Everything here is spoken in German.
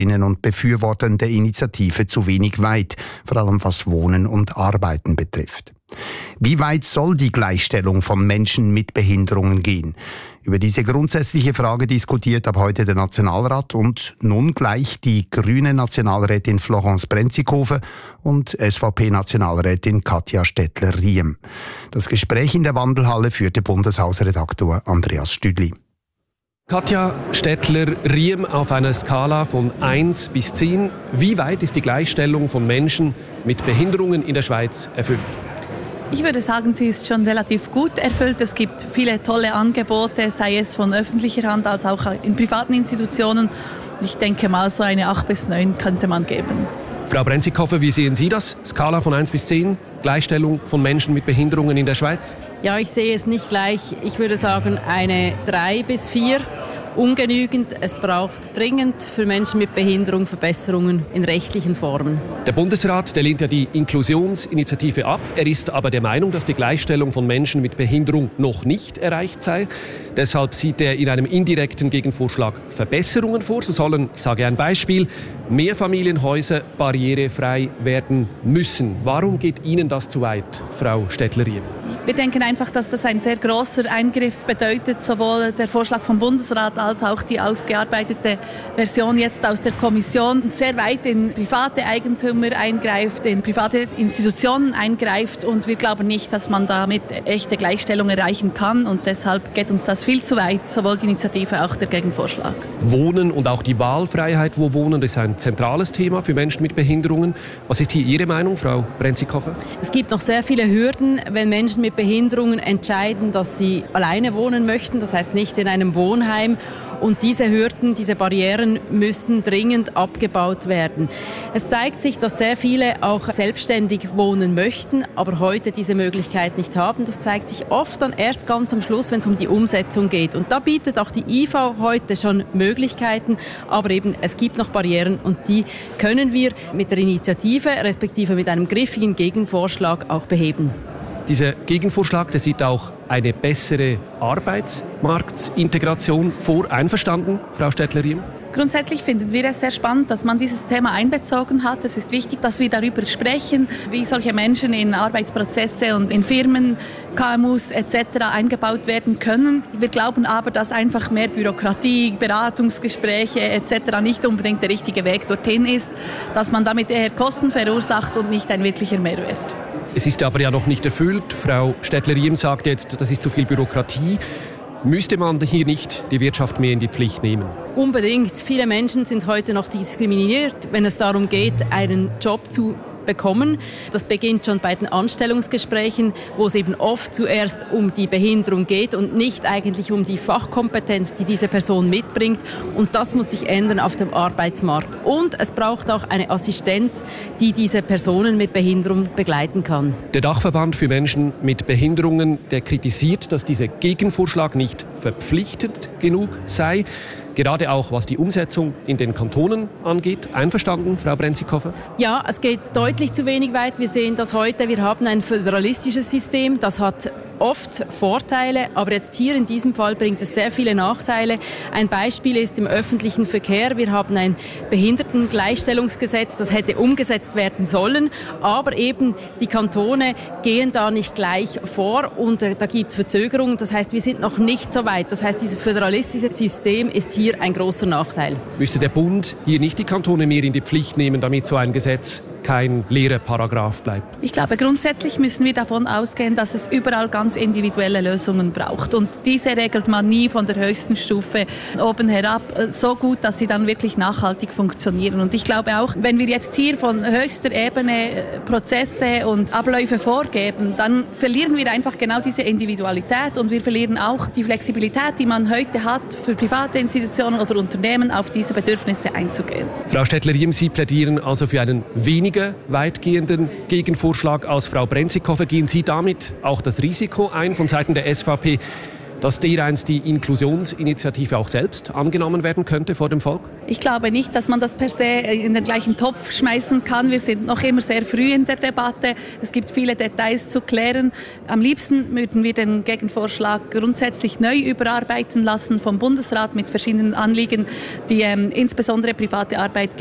und Befürwortern der Initiative zu wenig weit, vor allem was Wohnen und Arbeiten betrifft. Wie weit soll die Gleichstellung von Menschen mit Behinderungen gehen? Über diese grundsätzliche Frage diskutiert ab heute der Nationalrat und nun gleich die grüne Nationalrätin Florence Brenzikofer und SVP-Nationalrätin Katja Stettler-Riem. Das Gespräch in der Wandelhalle führte Bundeshausredaktor Andreas Stüdli. Katja Stettler-Riem, auf einer Skala von 1 bis 10, wie weit ist die Gleichstellung von Menschen mit Behinderungen in der Schweiz erfüllt? Ich würde sagen, sie ist schon relativ gut erfüllt. Es gibt viele tolle Angebote, sei es von öffentlicher Hand als auch in privaten Institutionen. Ich denke mal, so eine 8 bis 9 könnte man geben. Frau Brenzikofer, wie sehen Sie das? Skala von 1 bis 10, Gleichstellung von Menschen mit Behinderungen in der Schweiz? Ja, ich sehe es nicht gleich. Ich würde sagen eine 3 bis 4. Ungenügend. Es braucht dringend für Menschen mit Behinderung Verbesserungen in rechtlichen Formen. Der Bundesrat, der lehnt ja die Inklusionsinitiative ab. Er ist aber der Meinung, dass die Gleichstellung von Menschen mit Behinderung noch nicht erreicht sei. Deshalb sieht er in einem indirekten Gegenvorschlag Verbesserungen vor. So sollen, ich sage ein Beispiel, Mehrfamilienhäuser barrierefrei werden müssen. Warum geht Ihnen das zu weit, Frau Stettler-Riem? Wir denken einfach, dass das ein sehr großer Eingriff bedeutet, sowohl der Vorschlag vom Bundesrat als auch die ausgearbeitete Version jetzt aus der Kommission sehr weit in private Eigentümer eingreift, in private Institutionen eingreift und wir glauben nicht, dass man damit echte Gleichstellung erreichen kann und deshalb geht uns das viel zu weit, sowohl die Initiative als auch der Gegenvorschlag. Wohnen und auch die Wahlfreiheit, wo wohnen, das ist ein zentrales Thema für Menschen mit Behinderungen. Was ist hier Ihre Meinung, Frau Brenzikofer? Es gibt noch sehr viele Hürden, wenn Menschen mit Behinderungen entscheiden, dass sie alleine wohnen möchten, das heißt nicht in einem Wohnheim. Und diese Hürden, diese Barrieren müssen dringend abgebaut werden. Es zeigt sich, dass sehr viele auch selbstständig wohnen möchten, aber heute diese Möglichkeit nicht haben. Das zeigt sich oft dann erst ganz am Schluss, wenn es um die Umsetzung geht. Und da bietet auch die IV heute schon Möglichkeiten, aber eben es gibt noch Barrieren und die können wir mit der Initiative, respektive mit einem griffigen Gegenvorschlag auch beheben. Dieser Gegenvorschlag, der sieht auch eine bessere Arbeitsmarktintegration vor. Einverstanden, Frau Stettler-Riem? Grundsätzlich finden wir es sehr spannend, dass man dieses Thema einbezogen hat. Es ist wichtig, dass wir darüber sprechen, wie solche Menschen in Arbeitsprozesse und in Firmen, KMUs etc. eingebaut werden können. Wir glauben aber, dass einfach mehr Bürokratie, Beratungsgespräche etc. nicht unbedingt der richtige Weg dorthin ist, dass man damit eher Kosten verursacht und nicht ein wirklicher Mehrwert. Es ist aber ja noch nicht erfüllt. Frau Stettler-Riem sagt jetzt, das ist zu viel Bürokratie. Müsste man hier nicht die Wirtschaft mehr in die Pflicht nehmen? Unbedingt. Viele Menschen sind heute noch diskriminiert, wenn es darum geht, einen Job zu bekommen. Das beginnt schon bei den Anstellungsgesprächen, wo es eben oft zuerst um die Behinderung geht und nicht eigentlich um die Fachkompetenz, die diese Person mitbringt. Und das muss sich ändern auf dem Arbeitsmarkt. Und es braucht auch eine Assistenz, die diese Personen mit Behinderung begleiten kann. Der Dachverband für Menschen mit Behinderungen, der kritisiert, dass dieser Gegenvorschlag nicht verpflichtend genug sei. Gerade auch was die Umsetzung in den Kantonen angeht. Einverstanden, Frau Brenzikofer? Ja, es geht deutlich zu wenig weit. Wir sehen das heute. Wir haben ein föderalistisches System. Das hat oft Vorteile, aber jetzt hier in diesem Fall bringt es sehr viele Nachteile. Ein Beispiel ist im öffentlichen Verkehr. Wir haben ein Behindertengleichstellungsgesetz, das hätte umgesetzt werden sollen, aber eben die Kantone gehen da nicht gleich vor und da gibt es Verzögerungen. Das heißt, wir sind noch nicht so weit. Das heißt, dieses föderalistische System ist hier ein großer Nachteil. Müsste der Bund hier nicht die Kantone mehr in die Pflicht nehmen, damit so ein Gesetz kein leerer Paragraph bleibt? Ich glaube, grundsätzlich müssen wir davon ausgehen, dass es überall ganz individuelle Lösungen braucht. Und diese regelt man nie von der höchsten Stufe oben herab so gut, dass sie dann wirklich nachhaltig funktionieren. Und ich glaube auch, wenn wir jetzt hier von höchster Ebene Prozesse und Abläufe vorgeben, dann verlieren wir einfach genau diese Individualität und wir verlieren auch die Flexibilität, die man heute hat, für private Institutionen oder Unternehmen auf diese Bedürfnisse einzugehen. Frau Stettler-Riem, Sie plädieren also für einen weniger weitgehenden Gegenvorschlag als Frau Brenzikofer. Gehen Sie damit auch das Risiko ein von Seiten der SVP, dass dereinst die Inklusionsinitiative auch selbst angenommen werden könnte vor dem Volk? Ich glaube nicht, dass man das per se in den gleichen Topf schmeißen kann. Wir sind noch immer sehr früh in der Debatte. Es gibt viele Details zu klären. Am liebsten würden wir den Gegenvorschlag grundsätzlich neu überarbeiten lassen vom Bundesrat mit verschiedenen Anliegen, die insbesondere private Arbeit